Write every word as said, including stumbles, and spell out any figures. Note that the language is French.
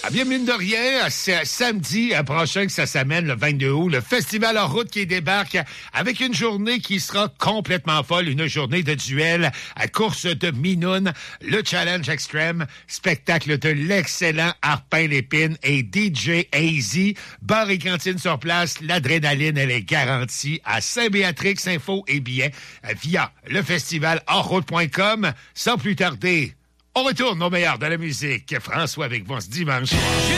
Ah bien, mine de rien, c'est samedi prochain que ça s'amène, le vingt-deux août, le Festival en route qui débarque avec une journée qui sera complètement folle, une journée de duel, à course de minoune, le challenge extrême, spectacle de l'excellent Arpin Lépine et D J A Z, bar et cantine sur place, l'adrénaline, elle est garantie à Saint-Béatrix, info et billets via le festival en route point com. Sans plus tarder, on retourne au meilleur de la musique. François avec vous ce dimanche.